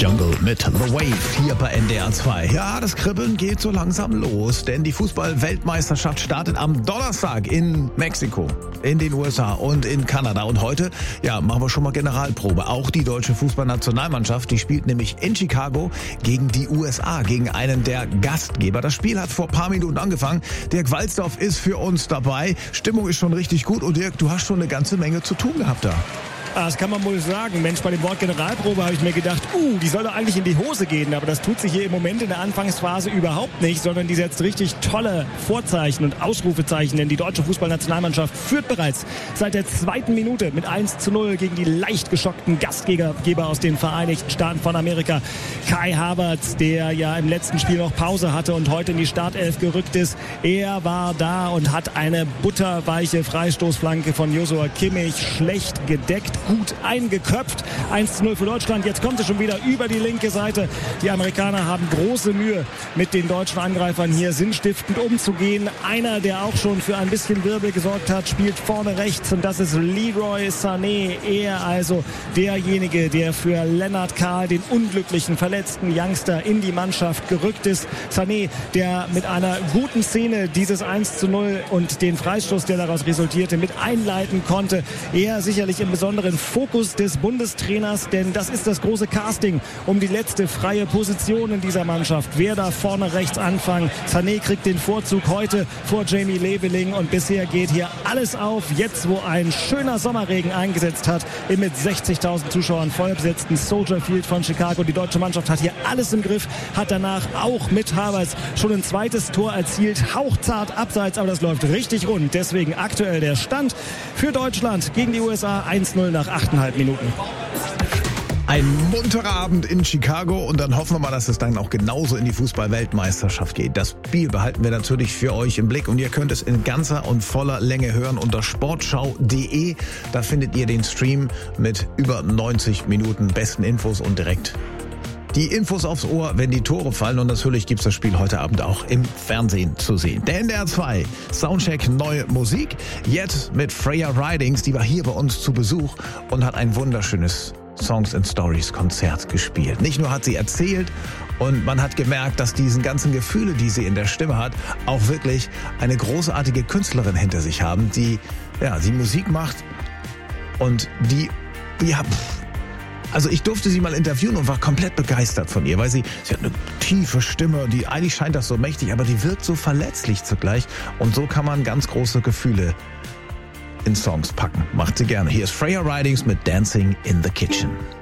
Jungle mit The Wave hier bei NDR 2. Ja, das Kribbeln geht so langsam los, denn die Fußball-Weltmeisterschaft startet am Donnerstag in Mexiko, in den USA und in Kanada. Und heute, machen wir schon mal Generalprobe. Auch die deutsche Fußballnationalmannschaft, die spielt nämlich in Chicago gegen die USA, gegen einen der Gastgeber. Das Spiel hat vor ein paar Minuten angefangen. Dirk Walzdorf ist für uns dabei. Stimmung ist schon richtig gut. Und Dirk, du hast schon eine ganze Menge zu tun gehabt da. Das kann man wohl sagen. Mensch, bei dem Wort Generalprobe habe ich mir gedacht, die soll doch eigentlich in die Hose gehen. Aber das tut sich hier im Moment in der Anfangsphase überhaupt nicht, sondern die setzt richtig tolle Vorzeichen und Ausrufezeichen. Denn die deutsche Fußballnationalmannschaft führt bereits seit der 2. Minute mit 1:0 gegen die leicht geschockten Gastgeber aus den Vereinigten Staaten von Amerika. Kai Havertz, der ja im letzten Spiel noch Pause hatte und heute in die Startelf gerückt ist, er war da und hat eine butterweiche Freistoßflanke von Joshua Kimmich schlecht gedeckt, gut eingeköpft. 1:0 für Deutschland. Jetzt kommt es schon wieder über die linke Seite. Die Amerikaner haben große Mühe, mit den deutschen Angreifern hier sinnstiftend umzugehen. Einer, der auch schon für ein bisschen Wirbel gesorgt hat, spielt vorne rechts und das ist Leroy Sané. Er also derjenige, der für Lennart Kahl, den unglücklichen, verletzten Youngster, in die Mannschaft gerückt ist. Sané, der mit einer guten Szene dieses 1:0 und den Freistoß, der daraus resultierte, mit einleiten konnte. Er sicherlich im besonderen Fokus des Bundestrainers, denn das ist das große Casting um die letzte freie Position in dieser Mannschaft. Wer da vorne rechts anfangen? Sané kriegt den Vorzug heute vor Jamie Leveling und bisher geht hier alles auf. Jetzt, wo ein schöner Sommerregen eingesetzt hat, im mit 60.000 Zuschauern vollbesetzten Soldier Field von Chicago. Die deutsche Mannschaft hat hier alles im Griff, hat danach auch mit Havertz schon ein zweites Tor erzielt. Hauchzart abseits, aber das läuft richtig rund. Deswegen aktuell der Stand für Deutschland gegen die USA 1:0 nach 8,5 Minuten. Ein munterer Abend in Chicago und dann hoffen wir mal, dass es dann auch genauso in die Fußball-Weltmeisterschaft geht. Das Spiel behalten wir natürlich für euch im Blick und ihr könnt es in ganzer und voller Länge hören unter sportschau.de. Da findet ihr den Stream mit über 90 Minuten besten Infos und direkt die Infos aufs Ohr, wenn die Tore fallen. Und natürlich gibt's das Spiel heute Abend auch im Fernsehen zu sehen. Der NDR 2 Soundcheck neue Musik. Jetzt mit Freya Ridings, die war hier bei uns zu Besuch und hat ein wunderschönes Songs and Stories Konzert gespielt. Nicht nur hat sie erzählt und man hat gemerkt, dass diesen ganzen Gefühle, die sie in der Stimme hat, auch wirklich eine großartige Künstlerin hinter sich haben, die Musik macht und also ich durfte sie mal interviewen und war komplett begeistert von ihr, weil sie hat eine tiefe Stimme, die eigentlich scheint das so mächtig, aber die wirkt so verletzlich zugleich und so kann man ganz große Gefühle in Songs packen. Macht sie gerne. Hier ist Freya Ridings mit Dancing in the Kitchen.